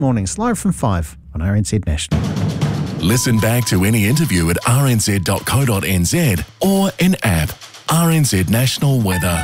Mornings live from 5 on RNZ National. Listen back to any interview at rnz.co.nz or in app. RNZ National Weather.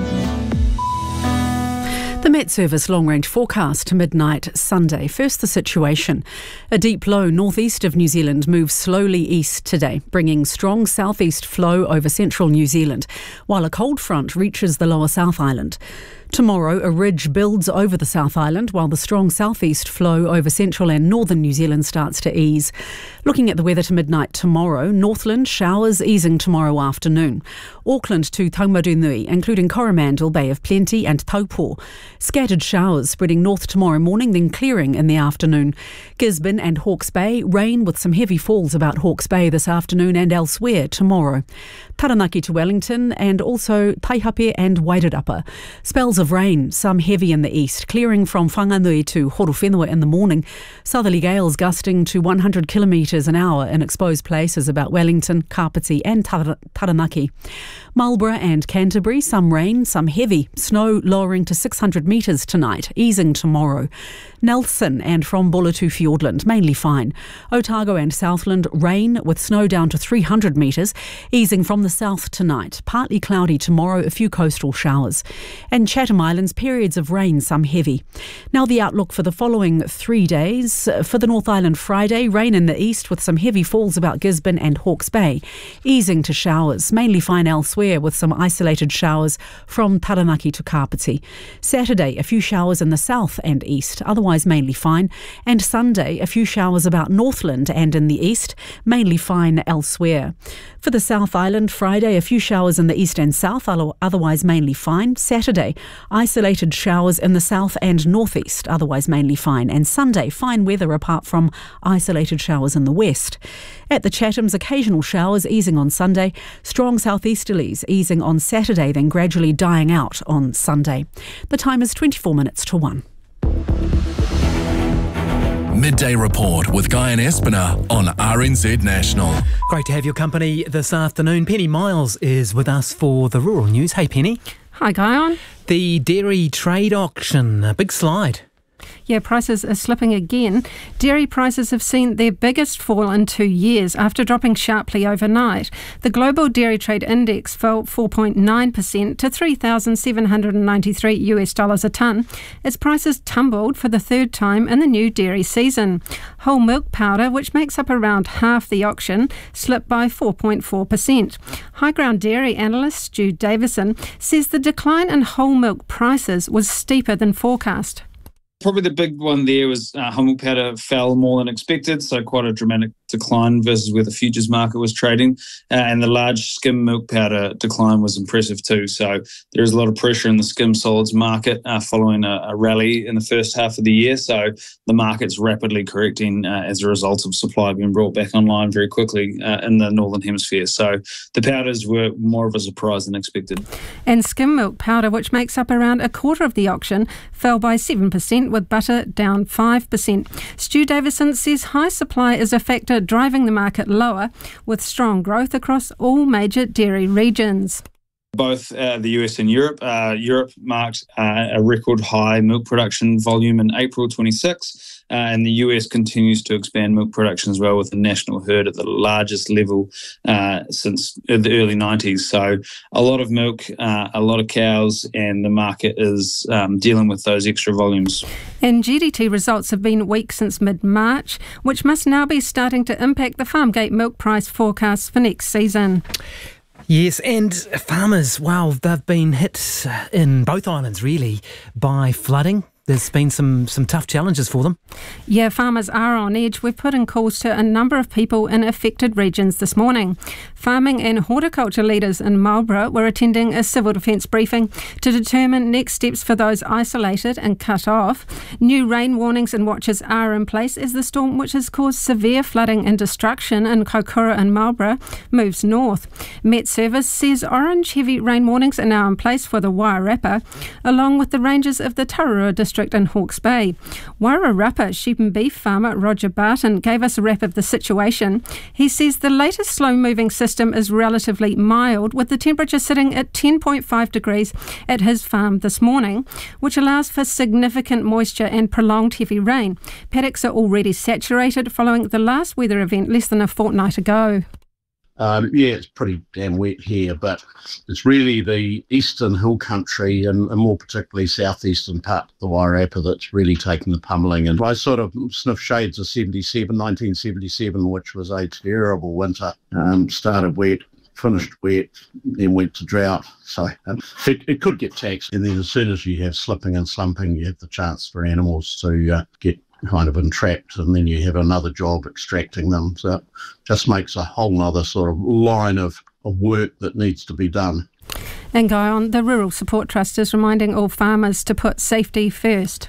The Met Service long-range forecast to midnight Sunday. First, the situation. A deep low northeast of New Zealand moves slowly east today, bringing strong southeast flow over central New Zealand, while a cold front reaches the lower South Island. Tomorrow, a ridge builds over the South Island while the strong southeast flow over central and northern New Zealand starts to ease. Looking at the weather to midnight tomorrow, Northland showers easing tomorrow afternoon. Auckland to Taumarunui, including Coromandel, Bay of Plenty and Taupo. Scattered showers spreading north tomorrow morning, then clearing in the afternoon. Gisborne and Hawke's Bay, rain with some heavy falls about Hawke's Bay this afternoon and elsewhere tomorrow. Taranaki to Wellington and also Taihape and Wairarapa. Spells of rain, some heavy in the east, clearing from Whanganui to Horowhenua in the morning. Southerly gales gusting to 100 kilometres an hour in exposed places about Wellington, Kapiti and Taranaki. Marlborough and Canterbury, some rain, some heavy. Snow lowering to 600 metres tonight, easing tomorrow. Nelson and from Buller to Fiordland, mainly fine. Otago and Southland, rain with snow down to 300 metres, easing from the south tonight. Partly cloudy tomorrow, a few coastal showers. And Chatham Islands, periods of rain, some heavy. Now the outlook for the following 3 days. For the North Island Friday, rain in the east with some heavy falls about Gisborne and Hawke's Bay. Easing to showers, mainly fine elsewhere with some isolated showers from Taranaki to Kapiti. Saturday, a few showers in the south and east, otherwise mainly fine. And Sunday, a few showers about Northland and in the east, mainly fine elsewhere. For the South Island Friday, a few showers in the east and south, otherwise mainly fine. Saturday, isolated showers in the south and northeast, otherwise mainly fine. And Sunday, fine weather apart from isolated showers in the west. At the Chathams, occasional showers easing on Sunday, strong southeasterlies easing on Saturday, then gradually dying out on Sunday. The time is 24 minutes to 1. Midday Report with Guy and Espiner on RNZ National. Great to have your company this afternoon. Penny Miles is with us for the rural news. Hey Penny. Hi Guy. The dairy trade auction, a big slide. Yeah, prices are slipping again. Dairy prices have seen their biggest fall in 2 years after dropping sharply overnight. The global dairy trade index fell 4.9% to $3,793 a tonne. Its prices tumbled for the third time in the new dairy season. Whole milk powder, which makes up around half the auction, slipped by 4.4%. High Ground dairy analyst Stu Davison says the decline in whole milk prices was steeper than forecast. Probably the big one there was whole milk powder fell more than expected, so quite a dramatic decline versus where the futures market was trading. And the large skim milk powder decline was impressive too. So there is a lot of pressure in the skim solids market following a rally in the first half of the year. So the market's rapidly correcting as a result of supply being brought back online very quickly in the Northern Hemisphere. So the powders were more of a surprise than expected. And skim milk powder, which makes up around a quarter of the auction, fell by 7%, with butter down 5%. Stu Davison says high supply is a factor driving the market lower, with strong growth across all major dairy regions. Both the US and Europe. Europe marked a record high milk production volume in April 26, and the US continues to expand milk production as well, with the national herd at the largest level since the early 90s. So a lot of milk, a lot of cows, and the market is dealing with those extra volumes. And GDT results have been weak since mid-March, which must now be starting to impact the Farmgate milk price forecasts for next season. Yes, and farmers, well, they've been hit in both islands, really, by flooding. There's been some tough challenges for them. Yeah, farmers are on edge. We've put in calls to a number of people in affected regions this morning. Farming and horticulture leaders in Marlborough were attending a civil defence briefing to determine next steps for those isolated and cut off. New rain warnings and watches are in place as the storm, which has caused severe flooding and destruction in Kaikoura and Marlborough, moves north. Met Service says orange heavy rain warnings are now in place for the Wairarapa, along with the ranges of the Tararua district District in Hawke's Bay. Wairarapa sheep and beef farmer Roger Barton gave us a wrap of the situation. He says the latest slow-moving system is relatively mild, with the temperature sitting at 10.5 degrees at his farm this morning, which allows for significant moisture and prolonged heavy rain. Paddocks are already saturated following the last weather event less than a fortnight ago. It's pretty damn wet here, but it's really the eastern hill country and more particularly southeastern part of the Wairarapa that's really taking the pummelling. And I sort of sniff shades of 1977, which was a terrible winter. Started wet, finished wet, then went to drought. So it could get taxed. And then as soon as you have slipping and slumping, you have the chance for animals to get kind of entrapped, and then you have another job extracting them. So it just makes a whole nother sort of line of work that needs to be done. And Guyon, the Rural Support Trust is reminding all farmers to put safety first.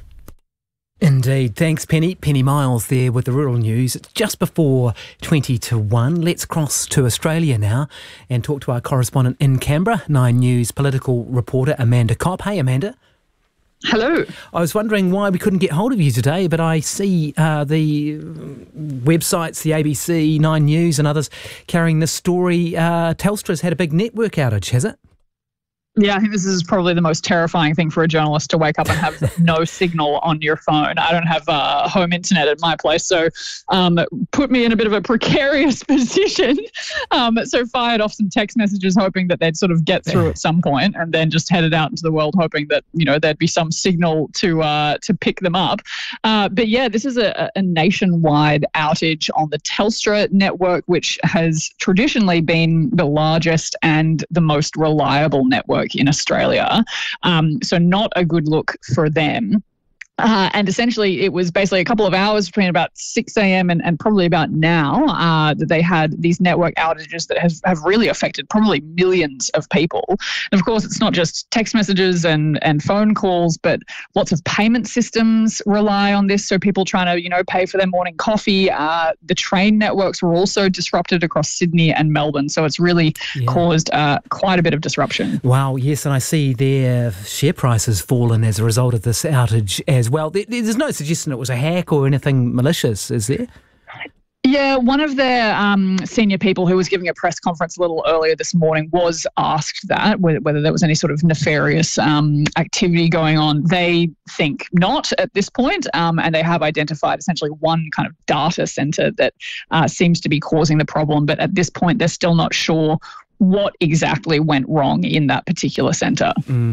Indeed. Thanks, Penny. Penny Miles there with the rural news. It's just before 20 to 1. Let's cross to Australia now and talk to our correspondent in Canberra, 9 News political reporter Amanda Kopp. Hey, Amanda. Hello. I was wondering why we couldn't get hold of you today, but I see the websites, the ABC, 9 News and others carrying this story. Telstra's had a big network outage, has it? Yeah, I think this is probably the most terrifying thing for a journalist, to wake up and have no signal on your phone. I don't have home internet at my place, so put me in a bit of a precarious position. So fired off some text messages hoping that they'd sort of get through at some point, and then just headed out into the world hoping that, you know, there'd be some signal to pick them up. But yeah, this is a nationwide outage on the Telstra network, which has traditionally been the largest and the most reliable network in Australia. So not a good look for them. And essentially, it was basically a couple of hours between about 6 a.m. and probably about now that they had these network outages that have really affected probably millions of people. And of course, it's not just text messages and phone calls, but lots of payment systems rely on this. So people trying to, you know, pay for their morning coffee. The train networks were also disrupted across Sydney and Melbourne. So it's really caused quite a bit of disruption. Wow, yes, and I see their share price has fallen as a result of this outage as well. There's no suggestion it was a hack or anything malicious, is there? Yeah, one of their senior people who was giving a press conference a little earlier this morning was asked that, whether there was any sort of nefarious activity going on. They think not at this point, and they have identified essentially one kind of data centre that seems to be causing the problem. But at this point, they're still not sure what exactly went wrong in that particular centre.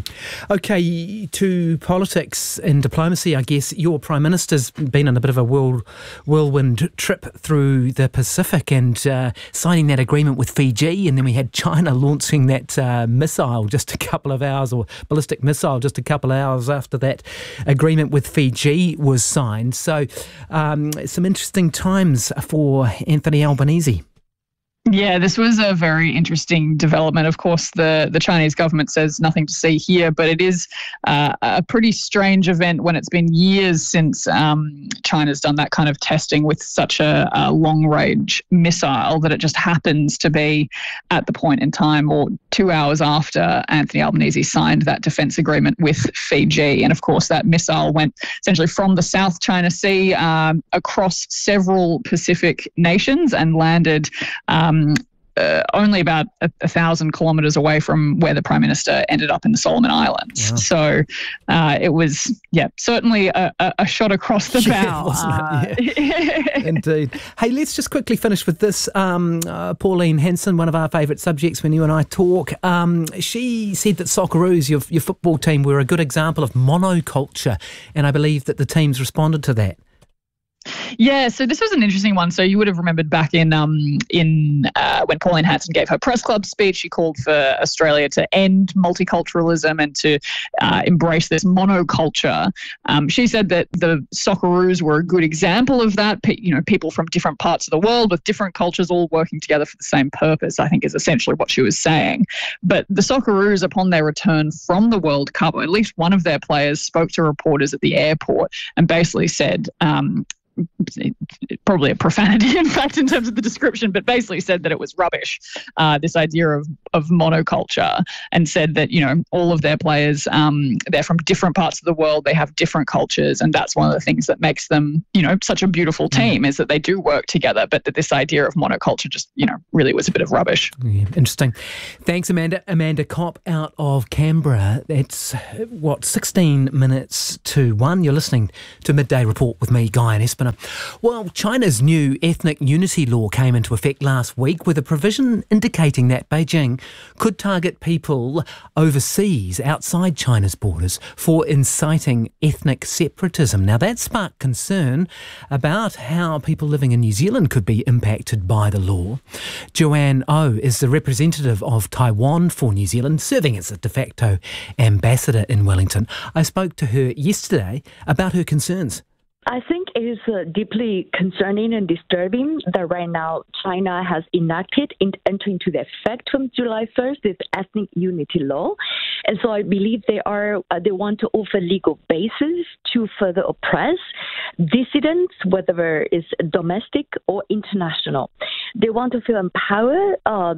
Okay, to politics and diplomacy, I guess. Your Prime Minister's been on a bit of a whirlwind trip through the Pacific and signing that agreement with Fiji, and then we had China launching that missile just a couple of hours, or ballistic missile just a couple of hours after that agreement with Fiji was signed. So some interesting times for Anthony Albanese. Yeah, this was a very interesting development. Of course, the Chinese government says nothing to see here, but it is a pretty strange event when it's been years since China's done that kind of testing with such a long-range missile, that it just happens to be at the point in time, or 2 hours after Anthony Albanese signed that defence agreement with Fiji. And of course, that missile went essentially from the South China Sea across several Pacific nations and landed only about 1,000 kilometres away from where the Prime Minister ended up in the Solomon Islands. Wow. So it was, certainly a shot across the bow. Wasn't it? Yeah. Indeed. Hey, let's just quickly finish with this. Pauline Hanson, one of our favourite subjects when you and I talk, she said that Socceroos, your football team, were a good example of monoculture, and I believe that the teams responded to that. Yeah, so this was an interesting one. So you would have remembered back in when Pauline Hanson gave her press club speech, she called for Australia to end multiculturalism and to embrace this monoculture. She said that the Socceroos were a good example of that. People from different parts of the world with different cultures all working together for the same purpose, I think is essentially what she was saying. But the Socceroos, upon their return from the World Cup, at least one of their players spoke to reporters at the airport and basically said, probably a profanity, in fact, in terms of the description, but basically said that it was rubbish, this idea of monoculture, and said that, all of their players, they're from different parts of the world, they have different cultures, and that's one of the things that makes them, such a beautiful team, is that they do work together, but that this idea of monoculture just, really was a bit of rubbish. Yeah, interesting. Thanks, Amanda. Amanda Kopp out of Canberra. It's, 16 minutes to 1. You're listening to Midday Report with me, Guy and Espiner. Well, China's new ethnic unity law came into effect last week with a provision indicating that Beijing could target people overseas outside China's borders for inciting ethnic separatism. Now, that sparked concern about how people living in New Zealand could be impacted by the law. Joanne Oh is the representative of Taiwan for New Zealand, serving as a de facto ambassador in Wellington. I spoke to her yesterday about her concerns. I think it is deeply concerning and disturbing that right now China has enacted entering into the effect from July 1st this ethnic unity law. And so I believe they want to offer legal basis to further oppress dissidents, whether it's domestic or international. They want to feel empowered,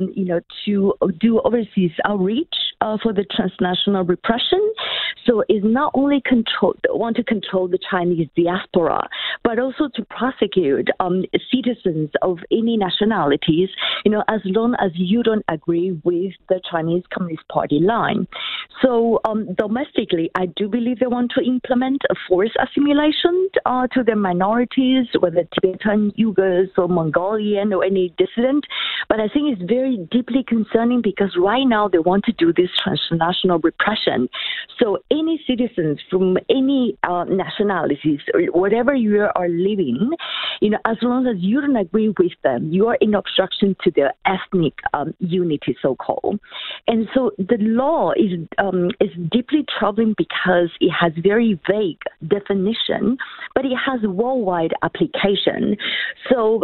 to do overseas outreach for the transnational repression. So it's not only want to control the Chinese diaspora, but also to prosecute citizens of any nationalities, as long as you don't agree with the Chinese Communist Party line. So domestically, I do believe they want to implement a forced assimilation to their minorities, whether Tibetan, Uyghurs, or Mongolian, or any dissident. But I think it's very deeply concerning because right now they want to do this transnational repression. So any citizens from any nationalities, or whatever you are living, as long as you don't agree with them, you are in obstruction to their ethnic unity, so-called. And so the law is deeply troubling because it has very vague definition, but it has worldwide application. So,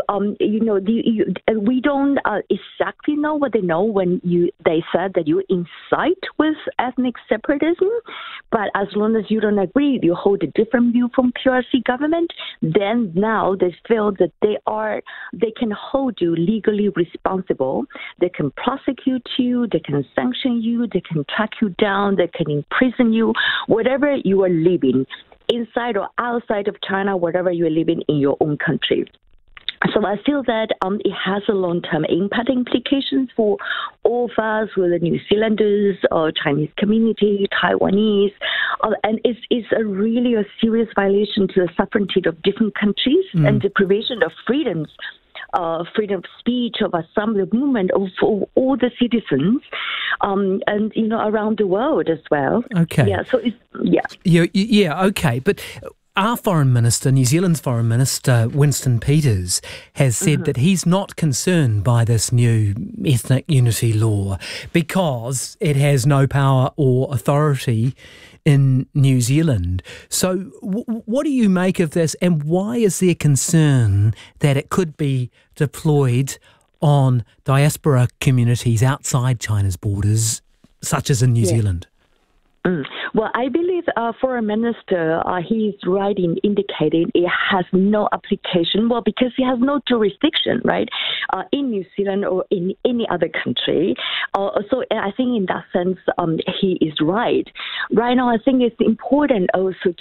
we don't exactly know what they know when they said that you incite with ethnic separatism, but as long as you don't agree, you hold a different view from PRC government, then now they feel that they can hold you legally responsible. They can prosecute you, they can sanction you, they can track you down, they can imprison you, whatever you are living, inside or outside of China, whatever you are living in your own country. So I feel that it has a long-term impact implications for all of us, whether New Zealanders or Chinese community, Taiwanese, and it's really a serious violation to the sovereignty of different countries and the provision of freedom of speech, of assembly, of movement for all the citizens, and around the world as well. Okay. Yeah. So Yeah. Okay, but. Our Foreign Minister, New Zealand's Foreign Minister, Winston Peters, has said that he's not concerned by this new ethnic unity law because it has no power or authority in New Zealand. So what do you make of this, and why is there concern that it could be deployed on diaspora communities outside China's borders, such as in New Zealand? Well, I believe Foreign Minister, he's right in indicating it has no application. Well, because he has no jurisdiction, right, in New Zealand or in any other country. So I think in that sense, he is right. Right now, I think it's important also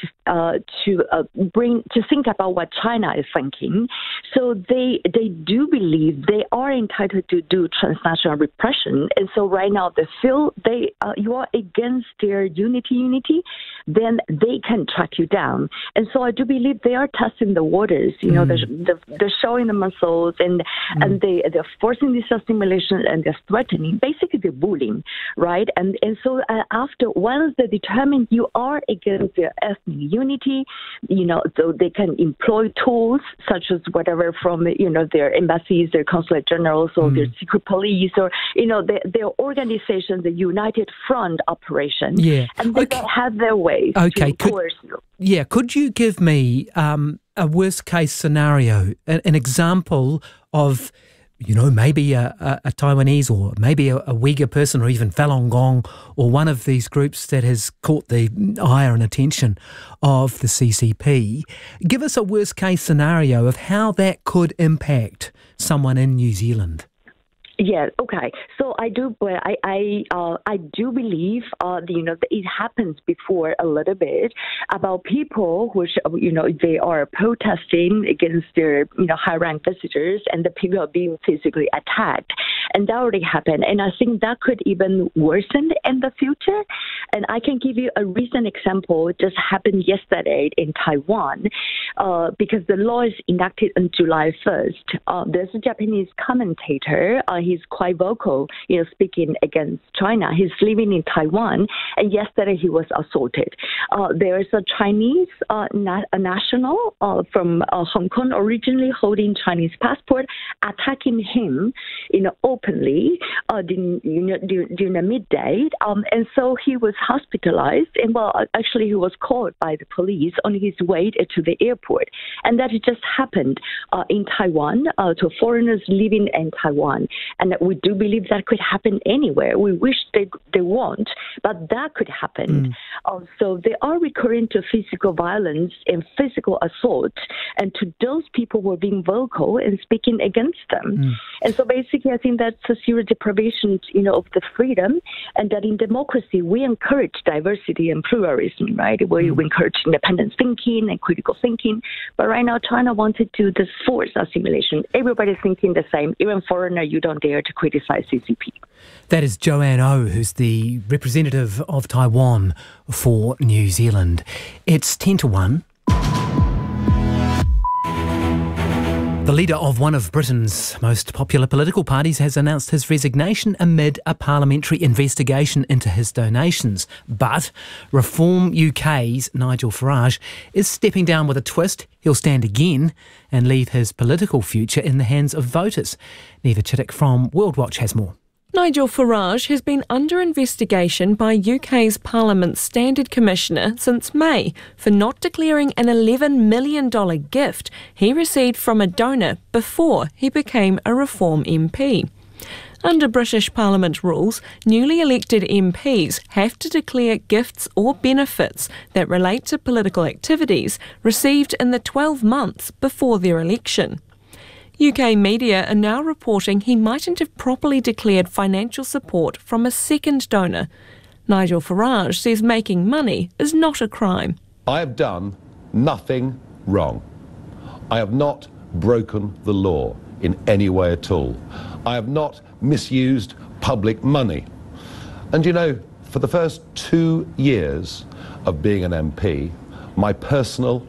to think about what China is thinking. So they do believe they are entitled to do transnational repression, and so right now they feel you are against their unity, then they can track you down. And so I do believe they are testing the waters. They're showing the muscles, and they're forcing this assimilation, and they're threatening. Basically, they're bullying, right? And so once they determine you are against their ethnic unity, so they can employ tools such as whatever from their embassies, their consulate generals, or their secret police, or their organization, the United Front operation. Yeah. And they have their ways to coerce you. Yeah, could you give me a worst-case scenario, an example of maybe a Taiwanese or maybe a Uyghur person or even Falun Gong or one of these groups that has caught the ire and attention of the CCP. Give us a worst case scenario of how that could impact someone in New Zealand. Yeah. Okay. So I do believe it happens before a little bit about people who they are protesting against their high rank visitors, and the people are being physically attacked, and that already happened. And I think that could even worsen in the future. And I can give you a recent example. It just happened yesterday in Taiwan, because the law is enacted on July 1st. There's a Japanese commentator. He's quite vocal, speaking against China. He's living in Taiwan, and yesterday he was assaulted. There is a Chinese national from Hong Kong, originally holding Chinese passport, attacking him, openly during the midday, and so he was hospitalized. And actually, he was called by the police on his way to the airport, and that just happened in Taiwan to foreigners living in Taiwan. And we do believe that could happen anywhere. We wish they won't, but that could happen. So they are recurring to physical violence and physical assault, and to those people who are being vocal and speaking against them. And so basically, I think that's a serious deprivation, of the freedom, and that in democracy we encourage diversity and pluralism, right? We encourage independent thinking and critical thinking. But right now, China wanted to do this forced assimilation. Everybody's thinking the same. Even foreigner, you don't dare to criticize CCP. That is Joanne Oh, who's the representative of Taiwan for New Zealand. It's 10-1. The leader of one of Britain's most popular political parties has announced his resignation amid a parliamentary investigation into his donations. But Reform UK's Nigel Farage is stepping down with a twist. He'll stand again and leave his political future in the hands of voters. Neva Chittick from World Watch has more. Nigel Farage has been under investigation by UK's Parliament's Standard Commissioner since May for not declaring an $11 million gift he received from a donor before he became a Reform MP. Under British Parliament rules, newly elected MPs have to declare gifts or benefits that relate to political activities received in the 12 months before their election. UK media are now reporting he mightn't have properly declared financial support from a second donor. Nigel Farage says making money is not a crime. I have done nothing wrong. I have not broken the law in any way at all. I have not misused public money. And for the first 2 years of being an MP, my personal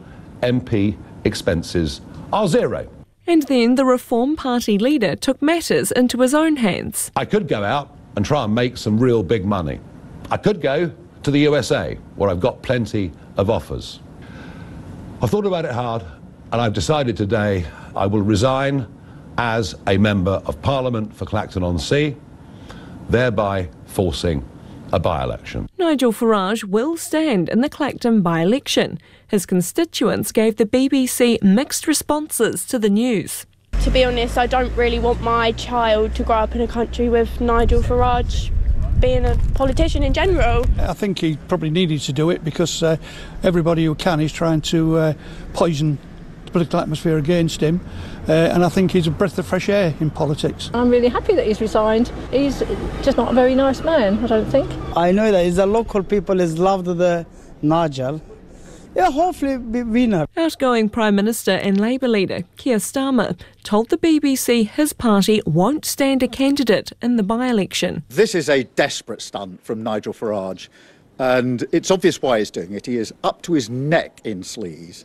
MP expenses are zero. And then the Reform Party leader took matters into his own hands. I could go out and try and make some real big money. I could go to the USA, where I've got plenty of offers. I've thought about it hard, and I've decided today I will resign as a Member of Parliament for Clacton-on-Sea, thereby forcing a by-election. Nigel Farage will stand in the Clacton by-election. His constituents gave the BBC mixed responses to the news. To be honest, I don't really want my child to grow up in a country with Nigel Farage being a politician in general. I think he probably needed to do it because everybody who can is trying to poison the political atmosphere against him. And I think he's a breath of fresh air in politics. I'm really happy that he's resigned. He's just not a very nice man, I don't think. I know that the local people has loved the Nigel. Yeah, hopefully be winner. Outgoing Prime Minister and Labour leader Keir Starmer told the BBC his party won't stand a candidate in the by-election. This is a desperate stunt from Nigel Farage, and it's obvious why he's doing it. He is up to his neck in sleaze.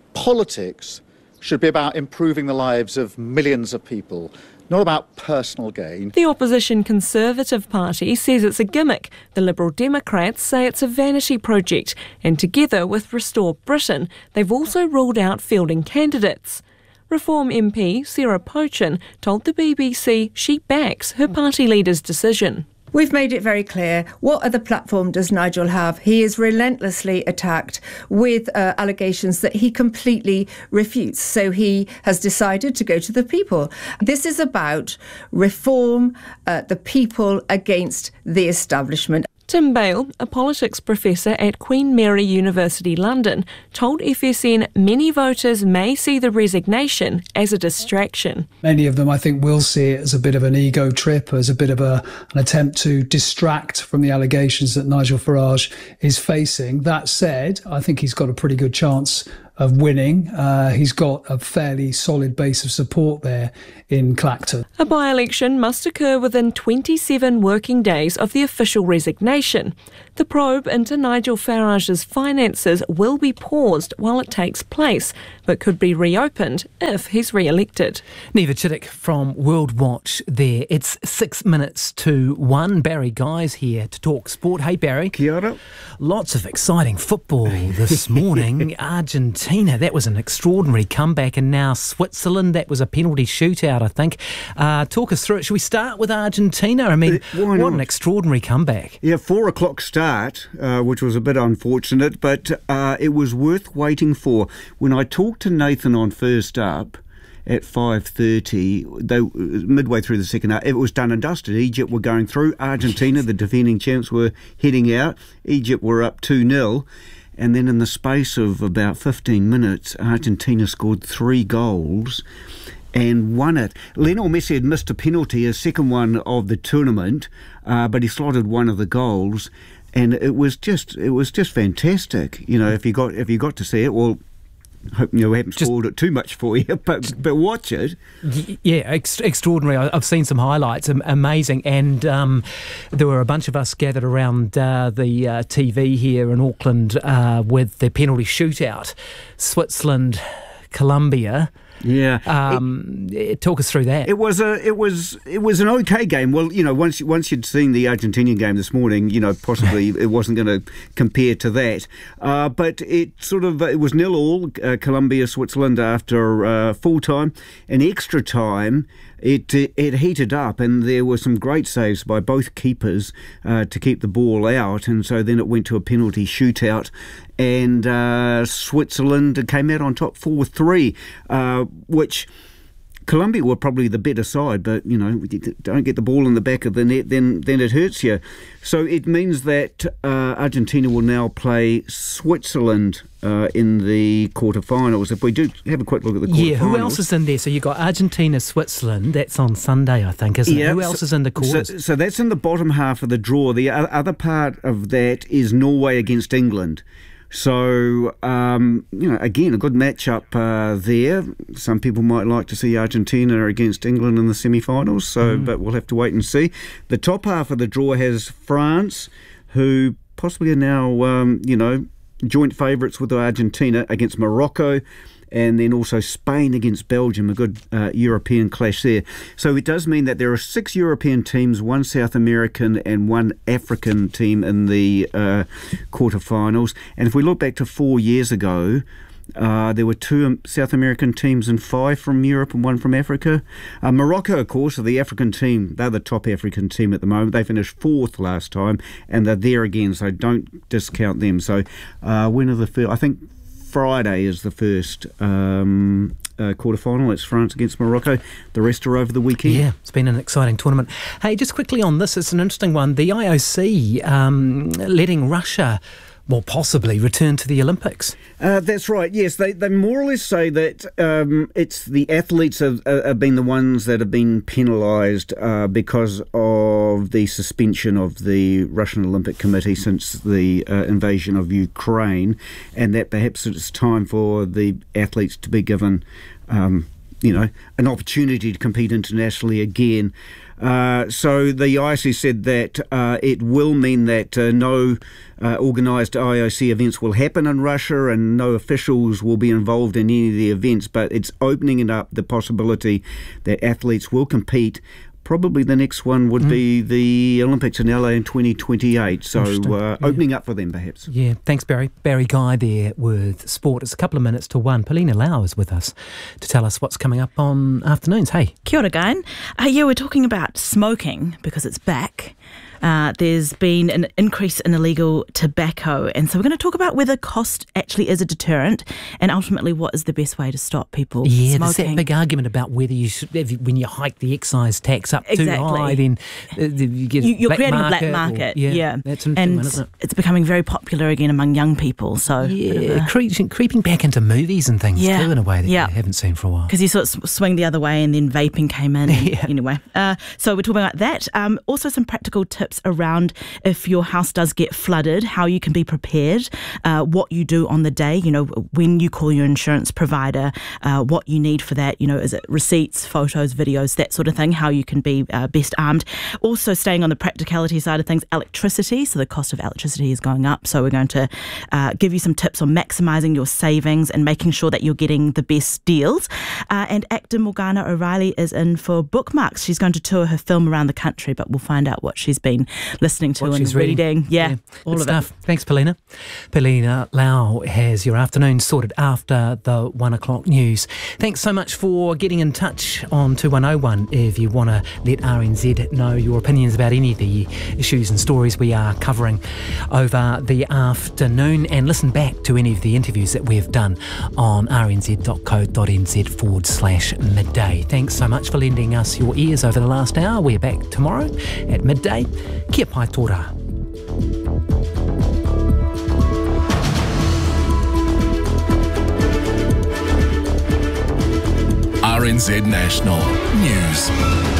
Politics should be about improving the lives of millions of people, not about personal gain. The opposition Conservative Party says it's a gimmick. The Liberal Democrats say it's a vanity project. And together with Restore Britain, they've also ruled out fielding candidates. Reform MP Sarah Pochin told the BBC she backs her party leader's decision. We've made it very clear. What other platform does Nigel have? He is relentlessly attacked with allegations that he completely refutes. So he has decided to go to the people. This is about reform, the people against the establishment. Tim Bale, a politics professor at Queen Mary University London, told FSN many voters may see the resignation as a distraction. Many of them, I think, will see it as a bit of an ego trip, as a bit of an attempt to distract from the allegations that Nigel Farage is facing. That said, I think he's got a pretty good chance of winning. He's got a fairly solid base of support there in Clacton. A by-election must occur within 27 working days of the official resignation. The probe into Nigel Farage's finances will be paused while it takes place, but could be reopened if he's re-elected. Neva Chittick from World Watch there. It's 6 minutes to 1. Barry Guy's here to talk sport. Hey, Barry. Kia ora. Lots of exciting football this morning. Argentina, that was an extraordinary comeback, and now Switzerland, that was a penalty shootout, I think. Talk us through it. Should we start with Argentina? I mean, what an extraordinary comeback. Yeah, 4 o'clock start, which was a bit unfortunate, but it was worth waiting for. When I talked to Nathan on First Up at 5:30, midway through the second half, it was done and dusted. Egypt were going through. Argentina, the defending champs, were heading out. Egypt were up 2-0. And then in the space of about 15 minutes, Argentina scored 3 goals and won it. Lionel Messi had missed a penalty, a second one of the tournament, but he slotted one of the goals, and it was just fantastic. You know, if you got to see it, well, hope we haven't spoiled it too much for you, but watch it. Yeah, extraordinary. I've seen some highlights, amazing, and there were a bunch of us gathered around the TV here in Auckland with the penalty shootout, Switzerland, Colombia. Yeah, talk us through that. It was an okay game. Well, you know, once you'd seen the Argentinian game this morning, you know, possibly it wasn't going to compare to that. But it was 0-0, Colombia, Switzerland after full time and extra time. It heated up, and there were some great saves by both keepers to keep the ball out, and so then it went to a penalty shootout, and Switzerland came out on top 4-3, which Colombia were probably the better side, but, you know, don't get the ball in the back of the net, then it hurts you. So it means that Argentina will now play Switzerland in the quarterfinals. If we do have a quick look at the quarterfinals. Yeah, who else is in there? So you've got Argentina, Switzerland. That's on Sunday, I think, isn't it? Who else is in the quarters? So that's in the bottom half of the draw. The other part of that is Norway against England. So, you know, again, a good matchup there. Some people might like to see Argentina against England in the semi-finals, but we'll have to wait and see. The top half of the draw has France, who possibly are now, joint favourites with Argentina, against Morocco, and then also Spain against Belgium, a good European clash there. So it does mean that there are 6 European teams, 1 South American and 1 African team in the quarterfinals. And if we look back to 4 years ago, there were 2 South American teams and 5 from Europe and 1 from Africa. Morocco, of course, are the African team. They're the top African team at the moment. They finished 4th last time, and they're there again, so don't discount them. So when are the first? I think Friday is the first quarterfinal. It's France against Morocco. The rest are over the weekend. Yeah, it's been an exciting tournament. Hey, just quickly on this, it's an interesting one. The IOC letting Russia, well, possibly return to the Olympics. That's right, yes. They more or less say that it's the athletes have been the ones that have been penalised because of the suspension of the Russian Olympic Committee since the invasion of Ukraine, and that perhaps it's time for the athletes to be given an opportunity to compete internationally again. So the IOC said that it will mean that no organised IOC events will happen in Russia, and no officials will be involved in any of the events, but it's opening it up the possibility that athletes will compete. Probably the next one would be the Olympics in LA in 2028, so opening up for them perhaps. Yeah, thanks Barry. Barry Guy there with sport. It's a couple of minutes to 1. Paulina Lau is with us to tell us what's coming up on afternoons. Hey. Kia ora, Guyan. We're talking about smoking because it's back. There's been an increase in illegal tobacco, and so we're going to talk about whether cost actually is a deterrent, and ultimately what is the best way to stop people smoking. There's that big argument about whether you should, when you hike the excise tax up too high, then you get you're black creating market a black market. That's an and one, isn't it? It's becoming very popular again among young people. So creeping back into movies and things too in a way that you haven't seen for a while. Because you sort of swing the other way, and then vaping came in. Anyway, so we're talking about that. Also, some practical tips around if your house does get flooded, how you can be prepared, what you do on the day. When you call your insurance provider, what you need for that. Is it receipts, photos, videos, that sort of thing? How you can be best armed. Also, staying on the practicality side of things, electricity. So the cost of electricity is going up. So we're going to give you some tips on maximising your savings and making sure that you're getting the best deals. And actor Morgana O'Reilly is in for bookmarks. She's going to tour her film around the country, but we'll find out what she's been listening to and reading. All Good of stuff. it. Thanks, Paulina. Paulina Lau has your afternoon sorted after the 1 o'clock news. Thanks so much for getting in touch on 2101 if you want to let RNZ know your opinions about any of the issues and stories we are covering over the afternoon, and listen back to any of the interviews that we've done on rnz.co.nz/midday. Thanks so much for lending us your ears over the last hour. We're back tomorrow at midday. Kia pai tōra. RNZ National News.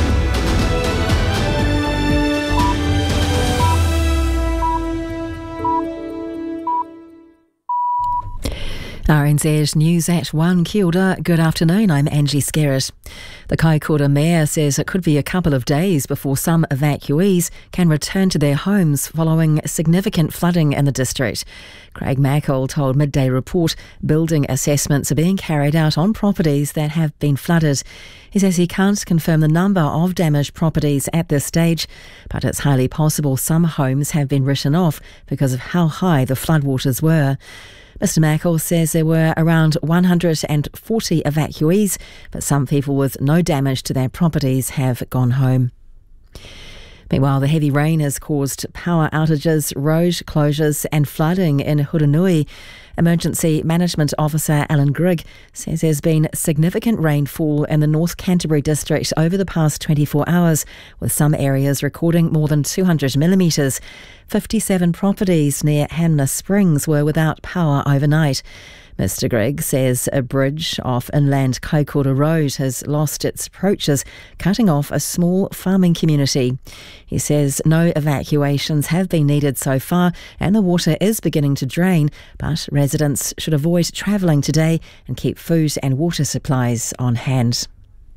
RNZ News at 1. Kia ora. Good afternoon, I'm Angie Skerritt. The Kaikoura Mayor says it could be a couple of days before some evacuees can return to their homes following significant flooding in the district. Craig Mackle told Midday Report building assessments are being carried out on properties that have been flooded. He says he can't confirm the number of damaged properties at this stage, but it's highly possible some homes have been written off because of how high the floodwaters were. Mr Mackle says there were around 140 evacuees, but some people with no damage to their properties have gone home. Meanwhile, the heavy rain has caused power outages, road closures and flooding in Hurunui. Emergency Management Officer Alan Grigg says there's been significant rainfall in the North Canterbury district over the past 24 hours, with some areas recording more than 200 millimetres. 57 properties near Hanna Springs were without power overnight. Mr Grigg says a bridge off inland Kaikoura Road has lost its approaches, cutting off a small farming community. He says no evacuations have been needed so far and the water is beginning to drain, but residents should avoid travelling today and keep food and water supplies on hand.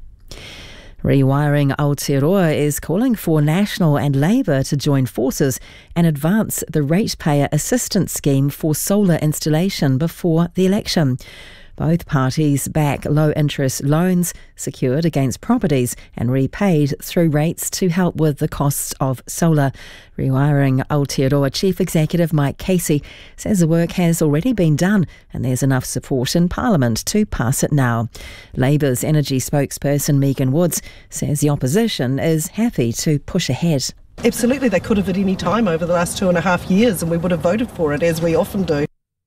Rewiring Aotearoa is calling for National and Labour to join forces and advance the ratepayer assistance scheme for solar installation before the election. Both parties back low-interest loans secured against properties and repaid through rates to help with the costs of solar. Rewiring Aotearoa Chief Executive Mike Casey says the work has already been done and there's enough support in Parliament to pass it now. Labour's energy spokesperson Megan Woods says the opposition is happy to push ahead. Absolutely, they could have at any time over the last 2.5 years and we would have voted for it, as we often do.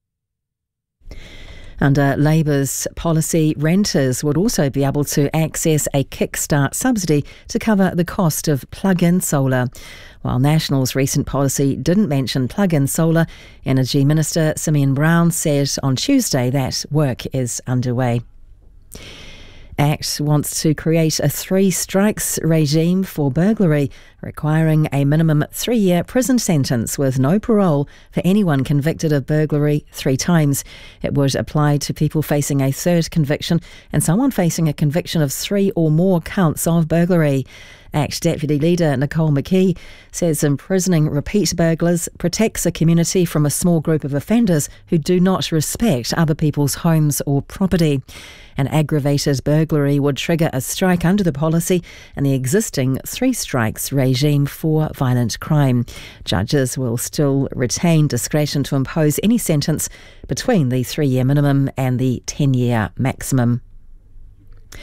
Under Labour's policy, renters would also be able to access a kickstart subsidy to cover the cost of plug-in solar. While National's recent policy didn't mention plug-in solar, Energy Minister Simeon Brown said on Tuesday that work is underway. ACT wants to create a 3 strikes regime for burglary, requiring a minimum 3-year prison sentence with no parole for anyone convicted of burglary 3 times. It would apply to people facing a 3rd conviction and someone facing a conviction of 3 or more counts of burglary. ACT Deputy Leader Nicole McKee says imprisoning repeat burglars protects a community from a small group of offenders who do not respect other people's homes or property. An aggravated burglary would trigger a strike under the policy and the existing 3 strikes regime for violent crime. Judges will still retain discretion to impose any sentence between the 3-year minimum and the 10-year maximum.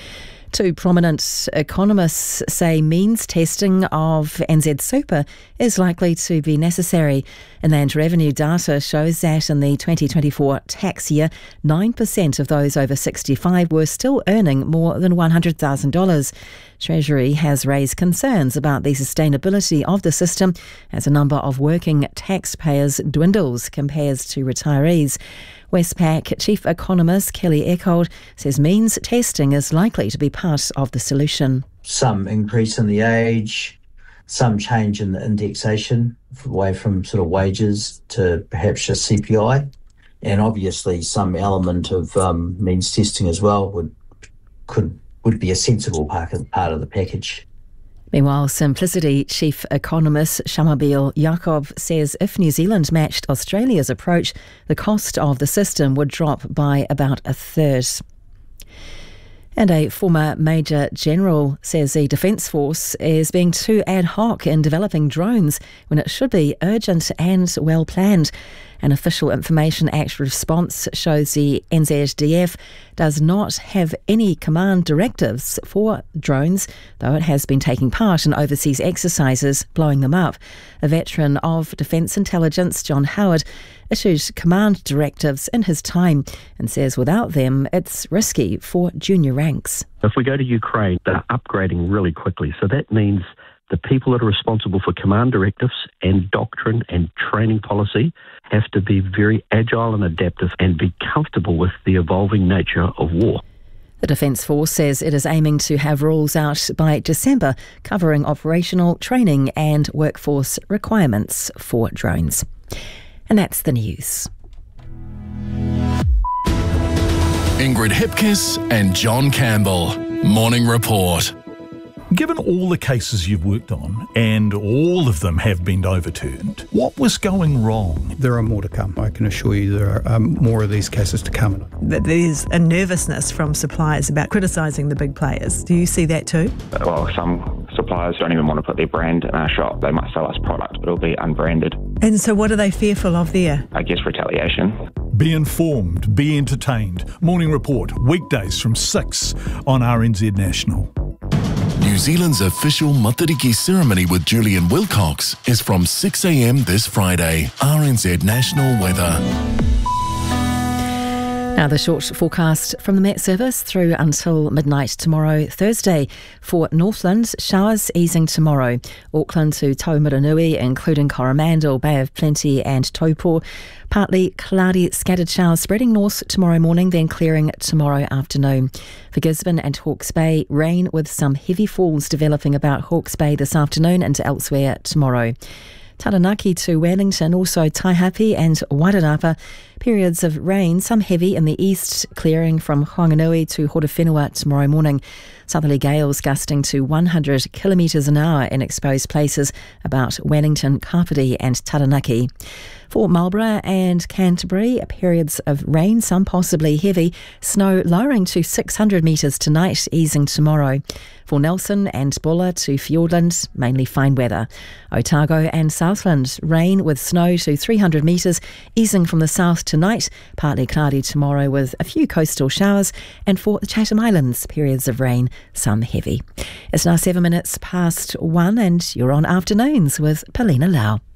Two prominent economists say means testing of NZ Super is likely to be necessary. Inland revenue data shows that in the 2024 tax year, 9% of those over 65 were still earning more than $100,000. Treasury has raised concerns about the sustainability of the system as a number of working taxpayers dwindles compared to retirees. Westpac Chief Economist Kelly Eckold says means testing is likely to be part of the solution. Some increase in the age, some change in the indexation away from sort of wages to perhaps just CPI, and obviously some element of means testing as well would be a sensible part of the package. Meanwhile, Simplicity Chief Economist Shamabeel Yaakob says if New Zealand matched Australia's approach, the cost of the system would drop by about a third. And a former Major General says the Defence Force is being too ad hoc in developing drones when it should be urgent and well planned. An Official Information Act response shows the NZDF does not have any command directives for drones, though it has been taking part in overseas exercises blowing them up. A veteran of Defence Intelligence, John Howard, issued command directives in his time and says without them it's risky for junior ranks. If we go to Ukraine, they're upgrading really quickly, so that means the people that are responsible for command directives and doctrine and training policy have to be very agile and adaptive and be comfortable with the evolving nature of war. The Defence Force says it is aiming to have rules out by December covering operational training and workforce requirements for drones. And that's the news. Ingrid Hipkiss and John Campbell. Morning Report. Given all the cases you've worked on, and all of them have been overturned, what was going wrong? There are more to come. I can assure you there are more of these cases to come. There's a nervousness from suppliers about criticising the big players. Do you see that too? Well, some suppliers don't even want to put their brand in our shop. They might sell us product, but it'll be unbranded. And so what are they fearful of there? I guess retaliation. Be informed, be entertained. Morning Report, weekdays from 6 on RNZ National. New Zealand's official Matariki ceremony with Julian Wilcox is from 6 a.m. this Friday. RNZ National Weather. Now the short forecast from the Met Service through until midnight tomorrow, Thursday. For Northland, showers easing tomorrow. Auckland to Taumaranui, including Coromandel, Bay of Plenty and Taupo. Partly cloudy, scattered showers spreading north tomorrow morning, then clearing tomorrow afternoon. For Gisborne and Hawke's Bay, rain with some heavy falls developing about Hawke's Bay this afternoon and elsewhere tomorrow. Taranaki to Wellington, also Taihape and Wairarapa. Periods of rain, some heavy in the east, clearing from Whanganui to Horowhenua tomorrow morning. Southerly gales gusting to 100 kilometres an hour in exposed places about Wellington, Kapiti and Taranaki. For Marlborough and Canterbury, periods of rain, some possibly heavy. Snow lowering to 600 metres tonight, easing tomorrow. For Nelson and Buller to Fiordland, mainly fine weather. Otago and Southland, rain with snow to 300 metres, easing from the south tonight. Partly cloudy tomorrow with a few coastal showers. And for the Chatham Islands, periods of rain, some heavy. It's now 7 minutes past 1 and you're on Afternoons with Paulina Lau.